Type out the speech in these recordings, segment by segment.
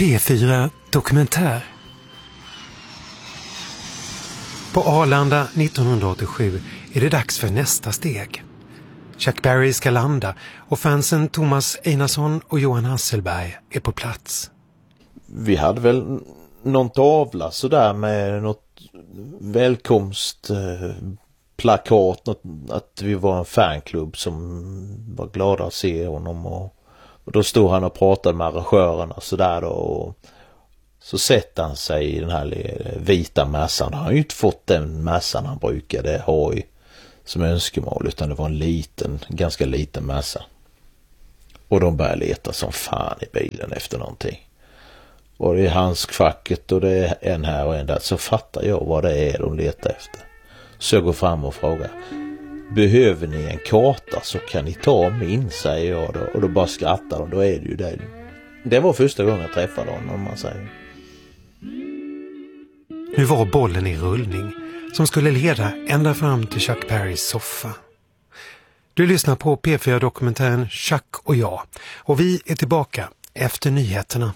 P4 Dokumentär. På Arlanda 1987 är det dags för nästa steg. Chuck Berry ska landa och fansen Thomas Einarsson och Johan Hasselberg är på plats. Vi hade väl någon tavla sådär med något välkomstplakat, att vi var en fanklubb som var glada att se honom, och då stod han och pratade med arrangörerna sådär, och så sätter han sig i den här vita mässan. Han har ju inte fått den mässan han brukade ha som önskemål, utan det var en ganska liten mässa. Och de börjar leta som fan i bilen efter någonting. Och det är handskfacket och det är en här och en där. Så fattar jag vad det är de letar efter. Så jag går fram och frågar: behöver ni en karta så kan ni ta min, säger jag då. Och då bara skrattar de, då är det ju det. Det var första gången jag träffade honom, om man säger. Nu var bollen i rullning som skulle leda ända fram till Chuck Berrys soffa. Du lyssnar på P4-dokumentären Chuck och jag, och vi är tillbaka efter nyheterna.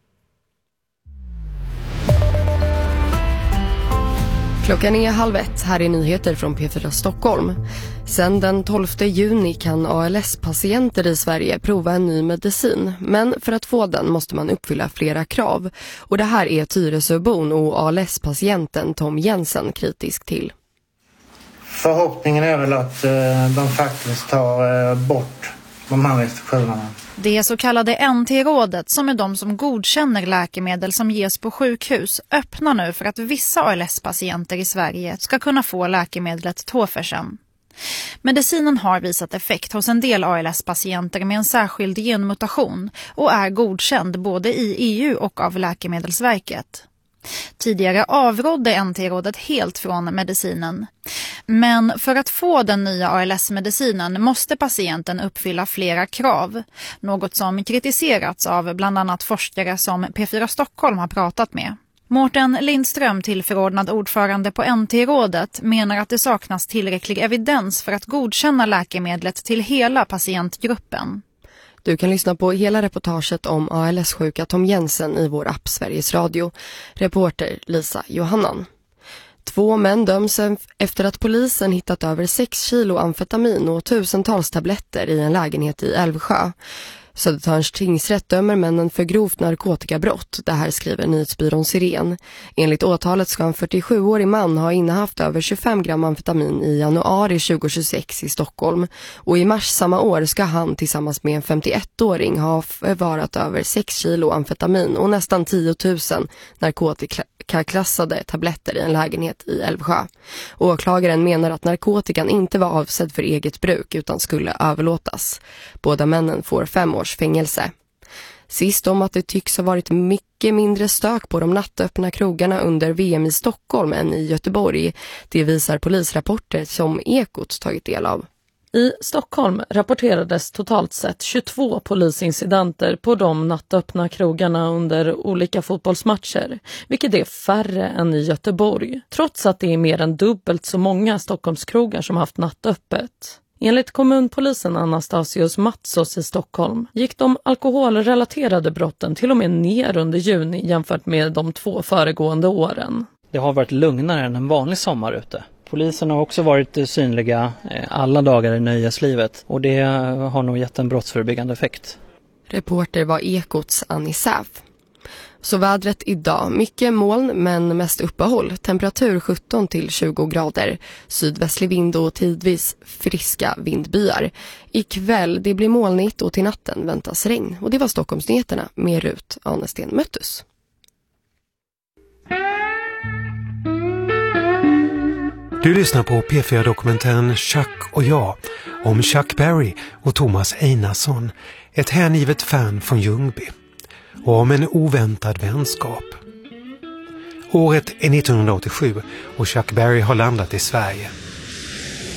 Klockan är 12:30, här är nyheter från P4 Stockholm. Sen den 12 juni kan ALS-patienter i Sverige prova en ny medicin. Men för att få den måste man uppfylla flera krav. Och det här är Tyresöbon och ALS-patienten Tom Jensen kritisk till. Förhoppningen är väl att de faktiskt tar bort de här restriktionerna. Det så kallade NT-rådet, som är de som godkänner läkemedel som ges på sjukhus, öppnar nu för att vissa ALS-patienter i Sverige ska kunna få läkemedlet Tofersen. Medicinen har visat effekt hos en del ALS-patienter med en särskild genmutation och är godkänd både i EU och av Läkemedelsverket. Tidigare avrådde NT-rådet helt från medicinen. Men för att få den nya ALS-medicinen måste patienten uppfylla flera krav. Något som kritiserats av bland annat forskare som P4 Stockholm har pratat med. Mårten Lindström, tillförordnad ordförande på NT-rådet, menar att det saknas tillräcklig evidens för att godkänna läkemedlet till hela patientgruppen. Du kan lyssna på hela reportaget om ALS-sjuka Tom Jensen i vår app Sveriges Radio. Reporter Lisa Johannan. 2 män döms efter att polisen hittat över 6 kilo amfetamin och tusentals tabletter i en lägenhet i Älvsjö. Södertörns tingsrätt dömer männen för grovt narkotikabrott. Det här skriver nyhetsbyrån Siren. Enligt åtalet ska en 47-årig man ha innehaft över 25 gram amfetamin i januari 2026 i Stockholm. Och i mars samma år ska han tillsammans med en 51-åring ha förvarat över 6 kilo amfetamin och nästan 10 000 narkotikaklassade tabletter i en lägenhet i Älvsjö. Åklagaren menar att narkotikan inte var avsedd för eget bruk utan skulle överlåtas. Båda männen får 5 års fängelse. Sist om att det tycks ha varit mycket mindre stök på de nattöppna krogarna under VM i Stockholm än i Göteborg. Det visar polisrapporter som Ekot tagit del av. I Stockholm rapporterades totalt sett 22 polisincidenter på de nattöppna krogarna under olika fotbollsmatcher, vilket är färre än i Göteborg, trots att det är mer än dubbelt så många Stockholmskrogar som haft nattöppet. Enligt kommunpolisen Anastasios Matsos i Stockholm gick de alkoholrelaterade brotten till och med ner under juni jämfört med de 2 föregående åren. Det har varit lugnare än en vanlig sommar ute. Polisen har också varit synliga alla dagar i nöjeslivet och det har nog gett en brottsförebyggande effekt. Reporter var Ekots Annie Säf. Så vädret idag, mycket moln men mest uppehåll, temperatur 17 till 20 grader, sydvästlig vind och tidvis friska vindbyar. Ikväll det blir molnigt och till natten väntas regn. Och det var Stockholmsnyheterna med Rut Anesten Möttus. Du lyssnar på P4-dokumentären Chuck och jag om Chuck Berry och Thomas Einarsson, ett hängivet fan från Ljungby, och om en oväntad vänskap. Året är 1987 och Chuck Berry har landat i Sverige.